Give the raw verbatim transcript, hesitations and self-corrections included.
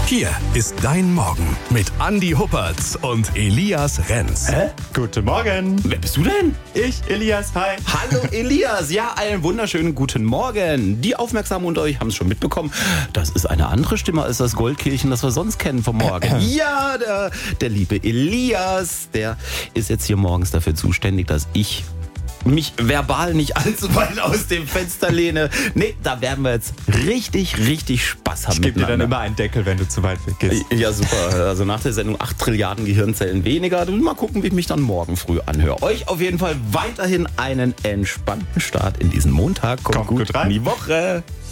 Hier ist dein Morgen mit Andi Huppertz und Elias Renz. Hä? Guten Morgen. Wer bist du denn? Ich, Elias, hi. Hallo Elias, ja, einen wunderschönen guten Morgen. Die Aufmerksamen unter euch haben es schon mitbekommen. Das ist eine andere Stimme als das Goldkehlchen, das wir sonst kennen vom Morgen. Ja, der, der liebe Elias, der ist jetzt hier morgens dafür zuständig, dass ich mich verbal nicht allzu weit aus dem Fenster lehne. Nee, da werden wir jetzt richtig, richtig Spaß haben. Ich gebe dir dann immer einen Deckel, wenn du zu weit weg gehst. Ja, super. Also nach der Sendung acht Trilliarden Gehirnzellen weniger. Mal gucken, wie ich mich dann morgen früh anhöre. Euch auf jeden Fall weiterhin einen entspannten Start in diesen Montag. Kommt, Kommt gut, gut rein. in die Woche.